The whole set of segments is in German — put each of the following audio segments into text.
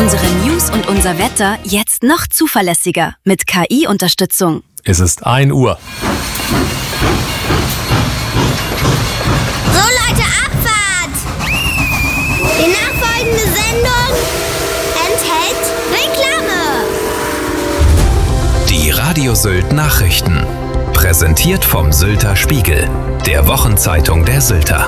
Unsere News und unser Wetter jetzt noch zuverlässiger mit KI-Unterstützung. Es ist 1 Uhr. So Leute, Abfahrt! Die nachfolgende Sendung enthält Reklame. Die Radio Sylt Nachrichten. Präsentiert vom Sylter Spiegel, der Wochenzeitung der Sylter.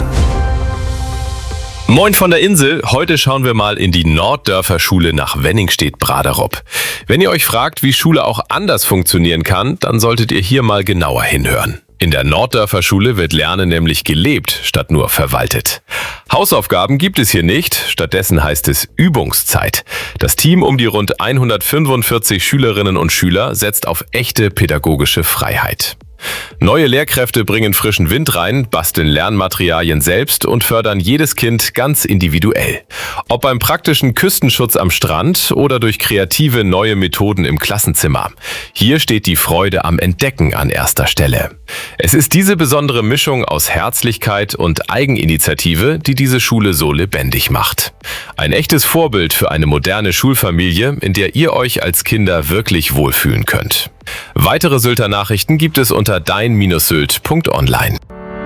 Moin von der Insel. Heute schauen wir mal in die Norddörfer Schule nach Wenningstedt-Braderup. Wenn ihr euch fragt, wie Schule auch anders funktionieren kann, dann solltet ihr hier mal genauer hinhören. In der Norddörfer Schule wird Lernen nämlich gelebt, statt nur verwaltet. Hausaufgaben gibt es hier nicht, stattdessen heißt es Übungszeit. Das Team um die rund 145 Schülerinnen und Schüler setzt auf echte pädagogische Freiheit. Neue Lehrkräfte bringen frischen Wind rein, basteln Lernmaterialien selbst und fördern jedes Kind ganz individuell. Ob beim praktischen Küstenschutz am Strand oder durch kreative neue Methoden im Klassenzimmer. Hier steht die Freude am Entdecken an erster Stelle. Es ist diese besondere Mischung aus Herzlichkeit und Eigeninitiative, die diese Schule so lebendig macht. Ein echtes Vorbild für eine moderne Schulfamilie, in der ihr euch als Kinder wirklich wohlfühlen könnt. Weitere Sylter Nachrichten gibt es unter dein-sylt.online.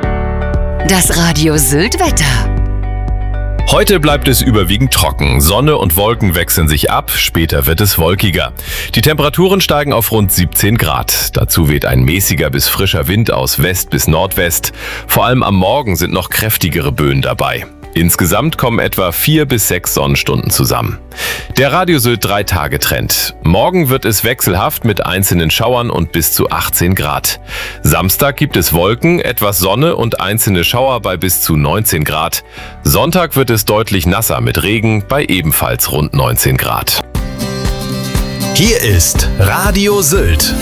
Das Radio Sylt Wetter. Heute bleibt es überwiegend trocken. Sonne und Wolken wechseln sich ab, später wird es wolkiger. Die Temperaturen steigen auf rund 17 Grad. Dazu weht ein mäßiger bis frischer Wind aus West bis Nordwest. Vor allem am Morgen sind noch kräftigere Böen dabei. Insgesamt kommen etwa 4 bis 6 Sonnenstunden zusammen. Der Radio Sylt 3-Tage-Trend. Morgen wird es wechselhaft mit einzelnen Schauern und bis zu 18 Grad. Samstag gibt es Wolken, etwas Sonne und einzelne Schauer bei bis zu 19 Grad. Sonntag wird es deutlich nasser mit Regen bei ebenfalls rund 19 Grad. Hier ist Radio Sylt.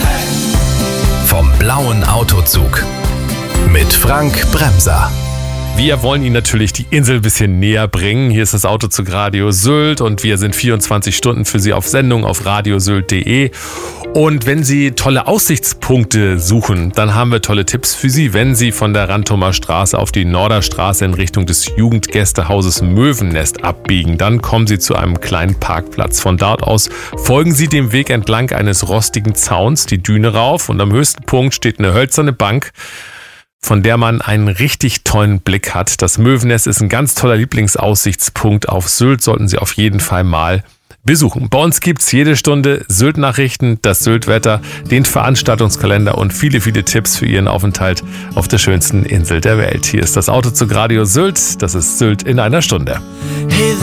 Vom blauen Autozug. Mit Frank Bremser. Wir wollen Ihnen natürlich die Insel ein bisschen näher bringen. Hier ist das Autozug Radio Sylt und wir sind 24 Stunden für Sie auf Sendung auf radiosylt.de. Und wenn Sie tolle Aussichtspunkte suchen, dann haben wir tolle Tipps für Sie. Wenn Sie von der Rantumer Straße auf die Norderstraße in Richtung des Jugendgästehauses Möwennest abbiegen, dann kommen Sie zu einem kleinen Parkplatz. Von dort aus folgen Sie dem Weg entlang eines rostigen Zauns die Düne rauf und am höchsten Punkt steht eine hölzerne Bank, von der man einen richtig tollen Blick hat. Das Möwennest ist ein ganz toller Lieblingsaussichtspunkt auf Sylt, sollten Sie auf jeden Fall mal besuchen. Bei uns gibt's jede Stunde Sylt-Nachrichten, das Sylt-Wetter, den Veranstaltungskalender und viele, viele Tipps für Ihren Aufenthalt auf der schönsten Insel der Welt. Hier ist das Autozug Radio Sylt, das ist Sylt in einer Stunde.